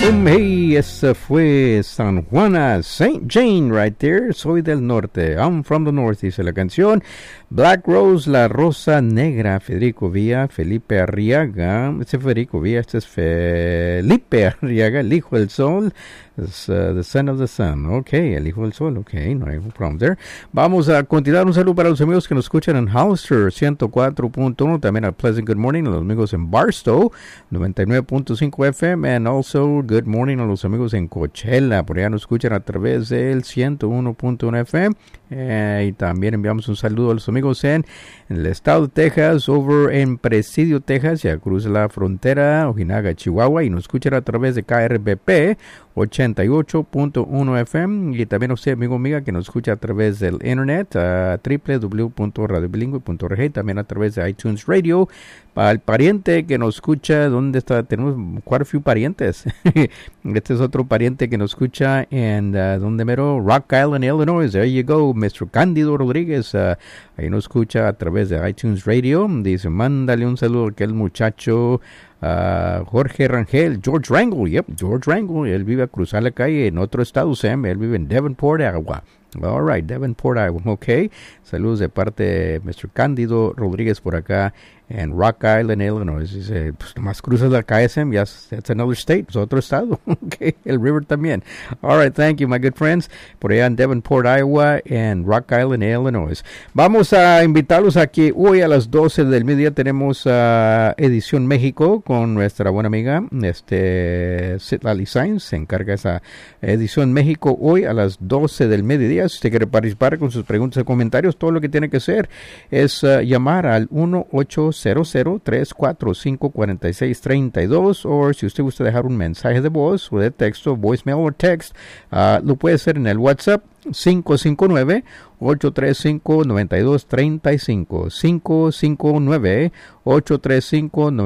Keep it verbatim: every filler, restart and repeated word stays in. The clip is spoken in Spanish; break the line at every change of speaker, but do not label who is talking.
Um, hey, esa fue San Juana, Saint Jane right there. Soy del norte, I'm from the north, dice la canción. Black Rose, La Rosa Negra, Federico Villa, Felipe Arriaga. Este es Federico Villa, este es Felipe Arriaga, el hijo del sol. It's, uh, the son of the sun. Ok, el hijo del sol. Ok, no hay problem there. Vamos a continuar. Un saludo para los amigos que nos escuchan en Hollister ciento cuatro punto uno. También a Pleasant Good Morning a los amigos en Barstow noventa y nueve punto cinco F M. And also Good Morning a los amigos en Coachella. Por allá nos escuchan a través del ciento uno punto uno F M. Eh, y también enviamos un saludo a los amigos en, en el estado de Texas, over en Presidio, Texas. Ya cruza la frontera, Ojinaga, Chihuahua. Y nos escuchan a través de K R B P ochenta y ocho punto uno F M, y también usted, amigo amiga, que nos escucha a través del internet, a doble u doble u doble u punto radio bilingüe punto org, también a través de iTunes Radio. Para el pariente que nos escucha, ¿dónde está? Tenemos quite a few parientes. Este es otro pariente que nos escucha en, uh, ¿dónde mero? Rock Island, Illinois. There you go, mister Cándido Rodríguez. Uh, ahí nos escucha a través de iTunes Radio. Dice, mándale un saludo a aquel muchacho, Uh, Jorge Rangel, George Rangel, yep, George Rangel, él vive a cruzar la calle en otro estado, Sam, él vive en Davenport, Iowa. All right, Davenport, Iowa, ok. Saludos de parte de mister Cándido Rodríguez por acá en Rock Island, Illinois. Dice, pues nomás cruzas la calle, Sam, yes, that's another state, es otro estado, ok, el river también. All right, thank you, my good friends, por allá en Davenport, Iowa, en Rock Island, Illinois. Vamos a invitarlos a que hoy a las doce del mediodía tenemos uh, Edición México con nuestra buena amiga, este, Citlali Sainz, se encarga esa Edición México hoy a las doce del mediodía. Si usted quiere participar con sus preguntas y comentarios, todo lo que tiene que hacer es uh, llamar al uno ocho cero cero tres cuatro cinco cuatro seis tres dos, o si usted gusta dejar un mensaje de voz o de texto, voicemail o text, uh, lo puede hacer en el WhatsApp cinco cinco nueve, ocho tres cinco, nueve dos tres cinco, cinco cinco nueve, ocho tres cinco,